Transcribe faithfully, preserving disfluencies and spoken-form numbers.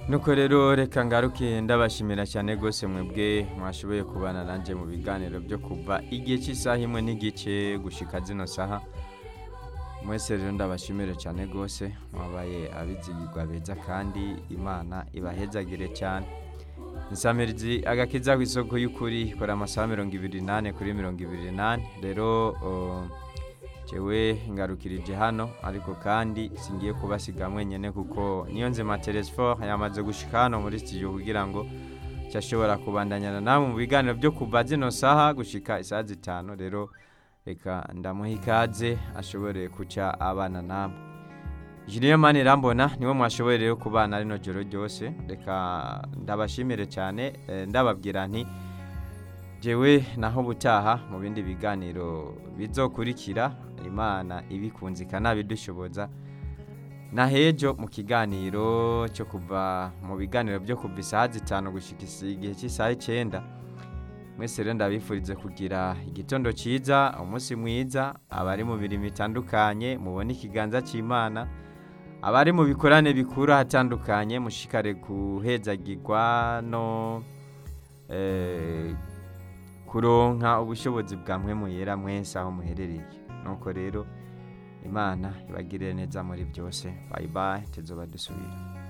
nuko rero reka ngaruke ndabashimira cyane gose mwebwe mwashoboye kubana nanje mu biganiro byo kuva igihe cy'isaha imwe n'igice gushika zino saha. Mwese rero ndabashimira cyane gose, mwabaye abizigirwa beza kandi Imana ibahezagire cyane. Nsamirizi agakiza kw'isoko y'ukuri kora amasaha mirongo ibiri nane kuri mirongo ibiri nane. Rero uh, jewe ngarukirije hano, ariko kandi singiye kubasiga mwenyene kuko niyo nzima Telesfor yamaze gushika hano muri studio kugira ngo cyashobora kubandanyana namwe mu biganiro byo kuva zino saha gushika isaha zitanu. Rero reka ndamuha ikaze ashobore kuca abana namwe. Julien Manirambona niwe mwashoboye rero kubana rino joro ryose. Reka ndabashimire cyane, eh, ndababwira nti jewe naho butaha mu bindi biganiro bizokurikira, Imana ibikunze kanabidushoboza. Na hejo mu kiganiro cyo kuva mu biganiro byo kuva isaha zitanu gushika igihe cy'isaha icyenda. Mwese rero ndabifurize kugira igitondo cyiza, umunsi mwiza, abari mu birimo bitandukanye mubone ikiganza cy'Imana, abari mu bikorane bikura hatandukanye mushikare kuhezagirwa no eh, kuronka ubushobozi bwa mwe muyera mwese aho muherereye. Nuko rero Imana ibagirire neza muri byose. Bye bye, tuzoba dusubira.